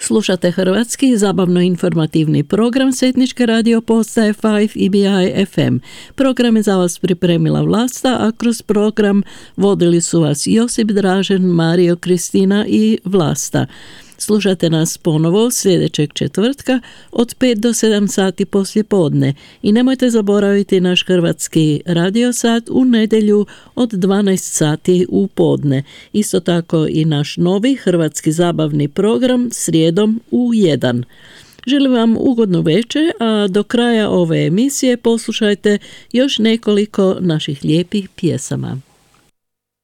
Slušate hrvatski zabavno-informativni program Setničke radio postaje 5 EBI FM. Program je za vas pripremila Vlasta, a kroz program vodili su vas Josip Dražen, Mario, Kristina i Vlasta. Slušate nas ponovo sljedećeg četvrtka od 5 do 7 sati poslije podne i nemojte zaboraviti naš hrvatski radiosat u nedjelju od 12 sati u podne. Isto tako i naš novi hrvatski zabavni program srijedom u 1. Želim vam ugodnu večer, a do kraja ove emisije poslušajte još nekoliko naših lijepih pjesama.